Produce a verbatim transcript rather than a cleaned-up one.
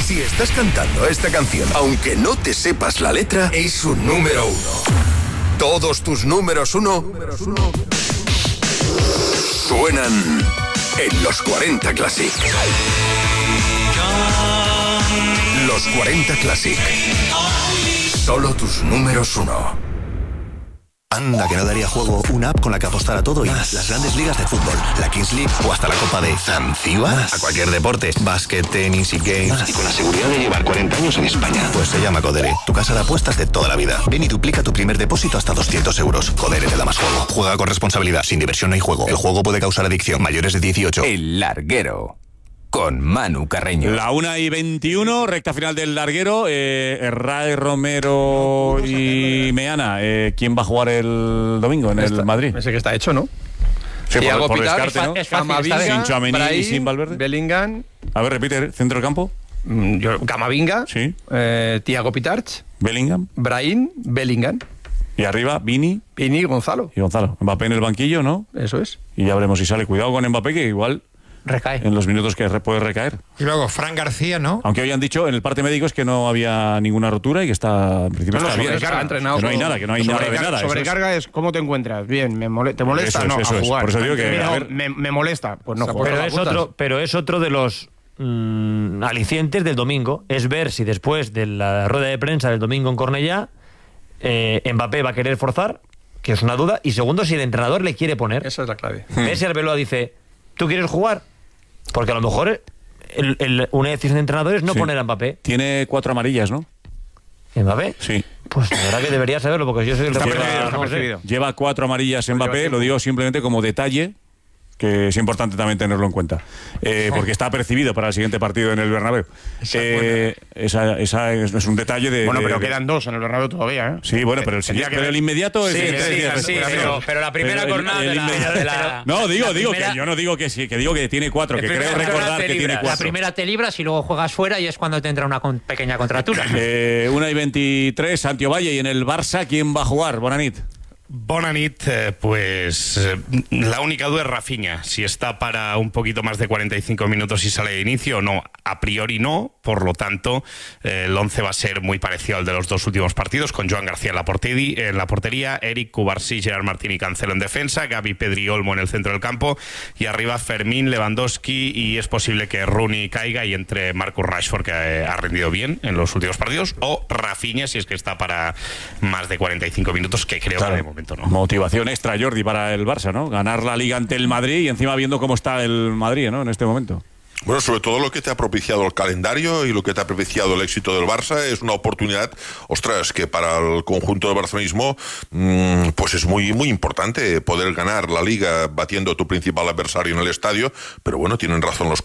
Si estás cantando esta canción, aunque no te sepas la letra, es un número uno. Todos tus números uno, números uno suenan en los cuarenta Classic. Los cuarenta Classic. Solo tus números uno. Anda, que no daría juego una app con la que apostar a todo y más. Las grandes ligas de fútbol, la Kings League o hasta la Copa de Zanzíbar. A cualquier deporte, básquet, tenis y games. Más. Y con la seguridad de llevar cuarenta años en España. Pues se llama Codere, tu casa de apuestas de toda la vida. Ven y duplica tu primer depósito hasta doscientos euros. Codere te da más juego. Juega con responsabilidad, sin diversión no hay juego. El juego puede causar adicción. Mayores de dieciocho. El Larguero. Con Manu Carreño. La una y veintiuno, recta final del Larguero. Eh, Herrera, Romero y Meana. Eh, ¿Quién va a jugar el domingo en Está, el Madrid? Ese que está hecho, ¿no? Sí, Thiago por, por Pitar, descarte, ¿no? es fácil, Sin Tchouaméni y sin Valverde. Bellingham. A ver, repite, centro del campo. Mm, yo, Camavinga. Sí. Eh, Thiago Pitarch. Bellingham. Brahim. Bellingham. Y arriba, Vini. Vini y Gonzalo. Y Gonzalo. Mbappé en el banquillo, ¿no? Eso es. Y ya veremos si sale. Cuidado con Mbappé, que igual recae en los minutos que puede recaer. Y luego Fran García, ¿no? Aunque hoy han dicho en el parte médico es que no había ninguna rotura y que está en principio No, no, está bien. sobrecarga, entrenado Que no hay todo. nada, que no hay nada de nada. eso Sobrecarga es, ¿cómo te encuentras? Bien, me mole- ¿te molesta? Eso es, no, eso a es. jugar. Por eso digo que, Mira, a ver- me, me molesta, pues no pero juego. es otro pero es otro de los mm, alicientes del domingo, es ver si después de la rueda de prensa del domingo en Cornellá eh, Mbappé va a querer forzar, que es una duda, y segundo, si el entrenador le quiere poner. Esa es la clave. Messi Arbeloa dice, ¿tú quieres jugar? Porque a lo mejor el, el, una decisión de entrenador es no Sí. poner a Mbappé. Tiene cuatro amarillas, ¿no? ¿Mbappé? Sí. Pues la verdad que debería saberlo, porque yo soy el Está responsable. percibido, está No sé. percibido. Lleva cuatro amarillas Mbappé, lo digo simplemente como detalle, que es importante también tenerlo en cuenta, eh, porque está percibido para el siguiente partido en el Bernabéu. Esa Eh, esa, esa es, es un detalle de... Bueno, de- pero de- quedan dos en el Bernabéu todavía, ¿eh? Sí, bueno, pero el, Tendría pero que- el inmediato es... Sí, es- sí, es- sí, es- pero- pero la primera el- jornada el de la- inmediato- de la- No, digo, la digo primera- que yo no digo que sí, que digo que tiene cuatro, que La creo primera recordar te que tiene libras. cuatro. La primera te libras y luego juegas fuera y es cuando te entra una con- pequeña contractura. Eh, una y veintitrés, Santiago Valle, y en el Barça, ¿quién va a jugar? Bonanit. Bona nit, eh, pues eh, la única duda es Rafinha, si está para un poquito más de cuarenta y cinco minutos y sale de inicio o no. A priori no, por lo tanto eh, el once va a ser muy parecido al de los dos últimos partidos, con Joan García en la, porteri- en la portería, Eric, Cubarsí, Gerard Martín y Cancelo en defensa, Gavi, Pedri y Olmo en el centro del campo, y arriba Fermín, Lewandowski, y es posible que Rooney caiga y entre Marcus Rashford, que eh, ha rendido bien en los últimos partidos, o Rafinha, si es que está para más de cuarenta y cinco minutos, que creo Claro. que de momento no. Motivación extra, Jordi, para el Barça, ¿no? Ganar la Liga ante el Madrid y encima viendo cómo está el Madrid, ¿no? En este momento. Bueno, sobre todo lo que te ha propiciado el calendario y lo que te ha propiciado el éxito del Barça es una oportunidad, ostras, que para el conjunto del barcelonismo mmm, pues es muy muy importante poder ganar la Liga batiendo a tu principal adversario en el estadio, pero bueno, tienen razón los